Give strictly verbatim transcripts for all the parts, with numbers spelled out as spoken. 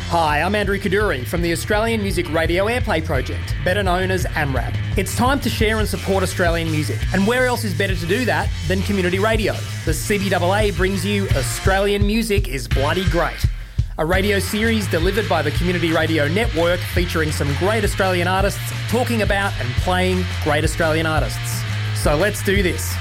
Hi, I'm Andrew Kaduri from the Australian Music Radio Airplay Project, better known as AMRAP. It's time to share and support Australian music, and where else is better to do that than community radio? The C B A A brings you Australian Music is Bloody Great, a radio series delivered by the Community Radio Network featuring some great Australian artists talking about and playing great Australian artists. So let's do this.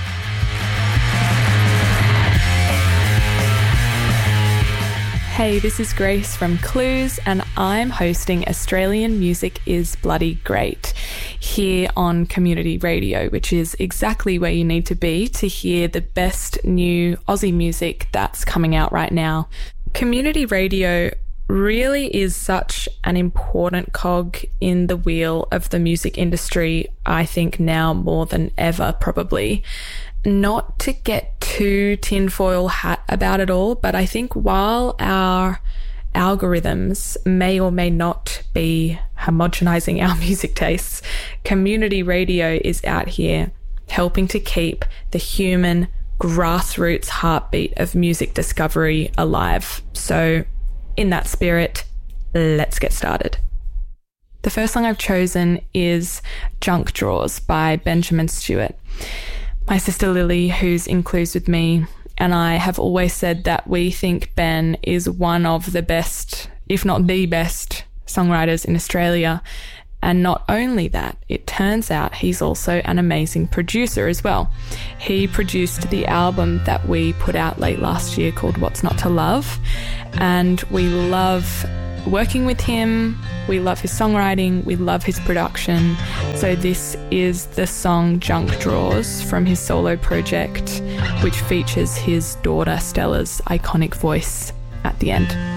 Hey, this is Grace from Clues, and I'm hosting Australian Music is Bloody Great here on Community Radio, which is exactly where you need to be to hear the best new Aussie music that's coming out right now. Community radio really is such an important cog in the wheel of the music industry, I think now more than ever, probably. Not to get too tinfoil hat about it all, but I think while our algorithms may or may not be homogenizing our music tastes, community radio is out here helping to keep the human grassroots heartbeat of music discovery alive. So in that spirit, let's get started. The first song I've chosen is Junk Drawers by Benjamin Stewart. My sister Lily, who's in Clues with me, and I have always said that we think Ben is one of the best, if not the best, songwriters in Australia. And not only that, it turns out he's also an amazing producer as well. He produced the album that we put out late last year called What's Not to Love, and we love working with him, we love his songwriting, we love his production. So this is the song Junk Drawers from his solo project, which features his daughter Stella's iconic voice at the end.